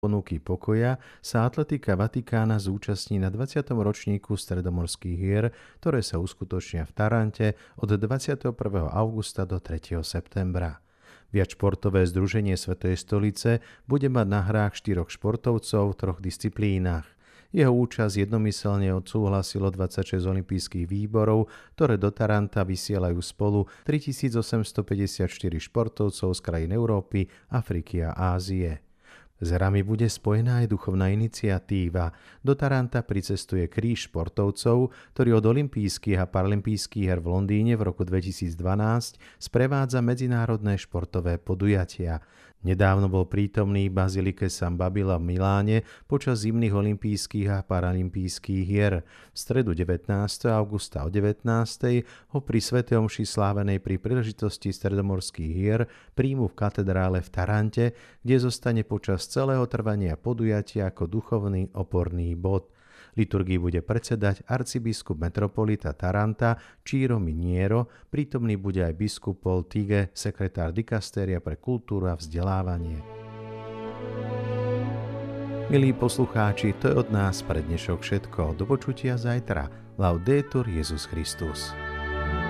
ponuky pokoja sa atletika Vatikána zúčastní na 20. ročníku Stredomorských hier, ktoré sa uskutočnia v Tarante od 21. augusta do 3. septembra. Viac športové združenie Svätej stolice bude mať na hrách 4 športovcov v 3 disciplínach. Jeho účasť jednomyselne odsúhlasilo 26 olympijských výborov, ktoré do Taranta vysielajú spolu 3854 športovcov z krajín Európy, Afriky a Ázie. S hrami bude spojená aj duchovná iniciatíva. Do Taranta pricestuje kríž športovcov, ktorý od olympijských a paralympijských hier v Londýne v roku 2012 sprevádza medzinárodné športové podujatia. Nedávno bol prítomný v bazilike San Babila v Miláne počas zimných olympijských a paralympijských hier. V stredu 19. augusta o 19. ho pri svätej omši slávenej pri príležitosti stredomorských hier príjmu v katedrále v Tarante, kde zostane počas celého trvania podujatia ako duchovný oporný bod. Liturgii bude predsedať arcibiskup metropolita Taranta Ciro Miniero, prítomný bude aj biskup Paul Tige, sekretár dikastéria pre kultúru a vzdelávanie. Milí poslucháči, to je od nás pre dnešok všetko. Do počutia zajtra. Laudetur Jesus Christus.